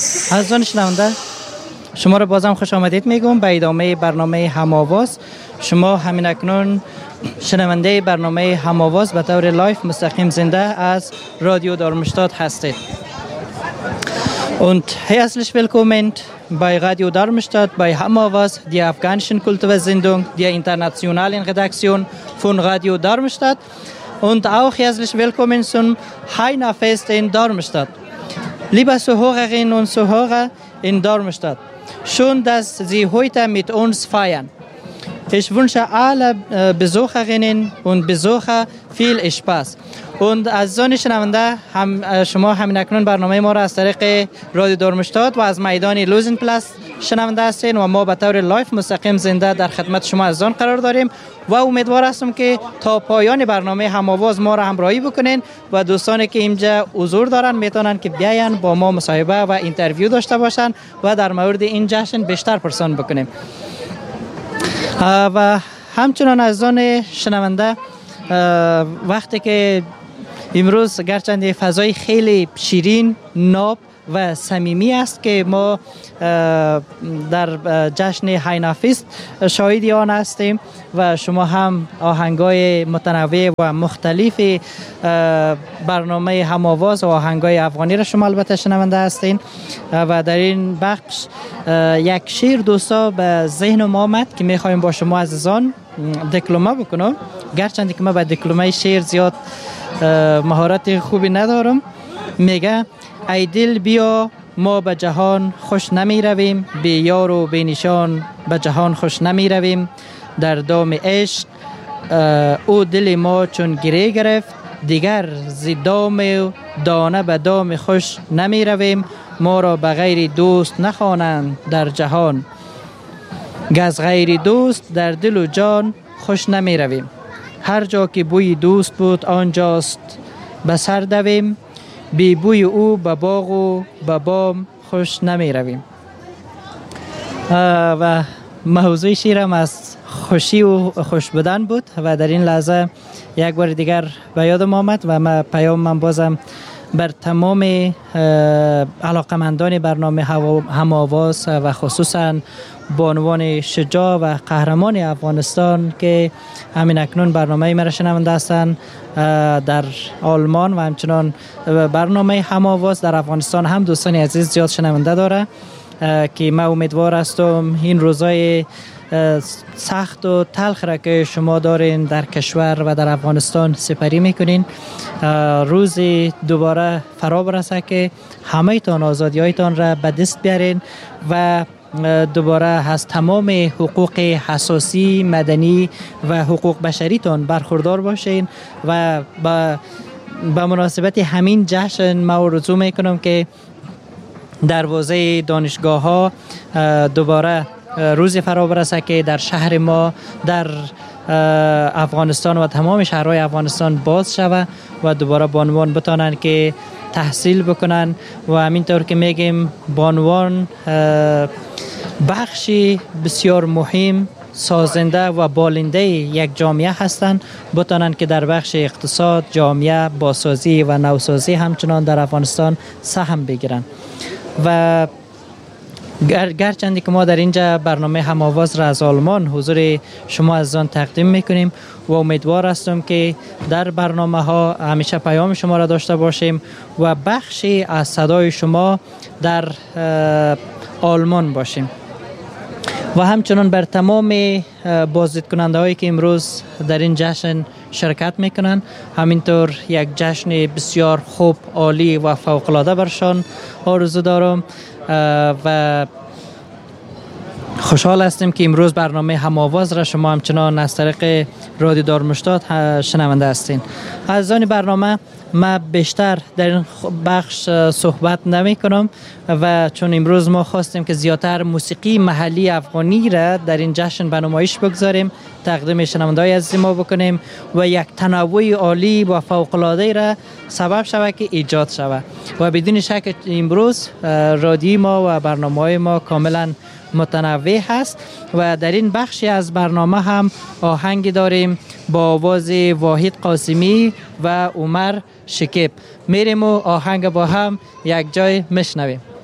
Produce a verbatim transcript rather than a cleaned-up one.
عزیزان شنونده، شما را بازم خوش آمدید میگم به ادامه برنامه هم‌آواز. شما همین اکنون شنونده برنامه هم‌آواز به طور لایف مستقیم زنده از رادیو دارمشتات هستید. Und herzlich willkommen bei Radio Darmstadt bei Hammerwas, der afghanischen Kultursendung der internationalen Redaktion von Radio Darmstadt. Und auch herzlich willkommen zum Heina-Fest in Darmstadt. Liebe Zuhörerinnen und Zuhörer in Darmstadt, schön, dass Sie heute mit uns feiern. Ich wünsche alle Besucherinnen und Besucher viel Spaß. Und از زان شنونده هم شما همین اکنون برنامه ما را از طریق رادیو دارمشتات و از میدان لوزین پلاس شنونده هستین و ما به طور لایف مستقیم زنده در خدمت شما از آن قرار داریم و امیدوار هستم که تا پایان برنامه هم‌آواز ما را همراهی بکنین و دوستانی که اینجا حضور دارن میتونن که بیاین با ما مصاحبه و اینترویو داشته باشن و در مورد این جشن بیشتر پرسان بکنیم. و همچنان از آن شنونده وقتی که امروز گرچند فضای خیلی شیرین، ناب و صمیمی است که ما در جشن هینافیست شاهد آن هستیم و شما هم آهنگای متنوع و مختلف برنامه هم‌آواز و آهنگای افغانی را شما البته شنونده هستین و در این بخش یک شعر دوستا به ذهن ما آمد که میخوایم با شما عزیزان دکلمه بکنم، گرچند که من به دکلمه شعر زیاد مهارت خوبی ندارم. میگه ای دل بیا ما به جهان خوش نمی رویم، بی یار و بی نشان به جهان خوش نمی رویم. در دام عشق او دل ما چون گره گرفت، دیگر ز دام دانه به دام خوش نمی رویم. ما را به غیر دوست نخوانند در جهان، گز غیر دوست در دل و جان خوش نمی رویم. هر جا که بوی دوست بود آنجاست به سر دویم، بی بوی او به باغ و به بام خوش نمی رویم. و موضوع شیرم از خوشی و خوش بودن بود و در این لحظه یک بار دیگر به یادم آمد و من پیام من بازم بر تمام علاقمندان برنامه هم‌آواز و خصوصا بانوان شجاع و قهرمان افغانستان که همین اکنون برنامه مرا شنونده هستند در آلمان و همچنان برنامه هم‌آواز در افغانستان هم دوستان عزیز زیاد شنونده داره که من امیدوار هستم این روزای سخت و تلخ را که شما دارین در کشور و در افغانستان سپری میکنین روز دوباره فرا برسه که همه تان آزادی هایتان را به دست بیارین و دوباره از تمام حقوق حساسی مدنی و حقوق بشریتان برخوردار باشین و با به مناسبت همین جشن ما رجوع میکنم که دروازه دانشگاه ها دوباره روز فرا برسه که در شهر ما در افغانستان و تمام شهرهای افغانستان باز شود و دوباره بانوان بتانن که تحصیل بکنن و همینطور که میگیم بانوان بخشی بسیار مهم سازنده و بالنده یک جامعه هستند، بتانند که در بخش اقتصاد، جامعه، بازسازی و نوسازی همچنان در افغانستان سهم بگیرند. و گرچند که ما در اینجا برنامه هم‌آواز را از آلمان حضور شما از آن تقدیم میکنیم و امیدوار هستم که در برنامه ها همیشه پیام شما را داشته باشیم و بخشی از صدای شما در آلمان باشیم و همچنان بر تمام بازدید کننده هایی که امروز در این جشن شرکت میکنن همینطور یک جشن بسیار خوب، عالی و فوق‌العاده برشان آرزو دارم و خوشحال هستیم که امروز برنامه هم‌آواز را شما همچنان از طریق رادیو دارمشتات شنونده هستین. از آن برنامه من بیشتر در این بخش صحبت نمی کنم و چون امروز ما خواستیم که زیادتر موسیقی محلی افغانی را در این جشن به نمایش بگذاریم، تقدیم شنونده‌های عزیز ما بکنیم و یک تنوع عالی و فوق‌العاده را سبب شود که ایجاد شود و بدون شک امروز رادیو ما و برنامه‌های ما کاملا متنوع هست و در این بخشی از برنامه هم آهنگی داریم با آواز واحد قاسمی و عمر شکیب. میریم و آهنگ با هم یک جای میشنویم.